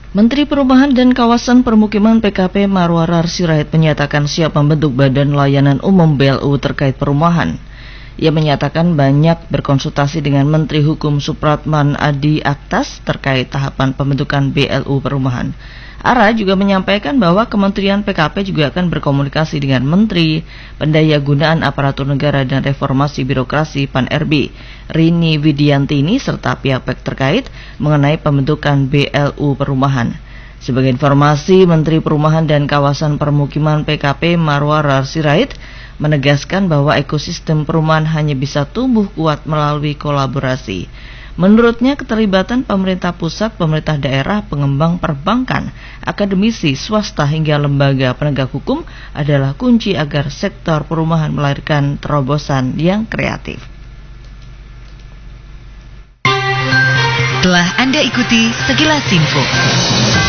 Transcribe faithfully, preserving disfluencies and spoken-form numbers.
Menteri Perumahan dan Kawasan Permukiman P K P Marwarar Sirait menyatakan siap membentuk Badan Layanan Umum B L U terkait perumahan. Ia menyatakan banyak berkonsultasi dengan Menteri Hukum Supratman Adi Aktas terkait tahapan pembentukan B L U perumahan. Ara juga menyampaikan bahwa Kementerian P K P juga akan berkomunikasi dengan Menteri Pendayagunaan Aparatur Negara dan Reformasi Birokrasi Pan R B, Rini Widiantini, serta pihak-pihak terkait mengenai pembentukan B L U perumahan. Sebagai informasi, Menteri Perumahan dan Kawasan Permukiman P K P Marwarar Sirait menegaskan bahwa ekosistem perumahan hanya bisa tumbuh kuat melalui kolaborasi. Menurutnya, keterlibatan pemerintah pusat, pemerintah daerah, pengembang perbankan, akademisi, swasta hingga lembaga penegak hukum adalah kunci agar sektor perumahan melahirkan terobosan yang kreatif. Telah Anda ikuti Sekilas Info.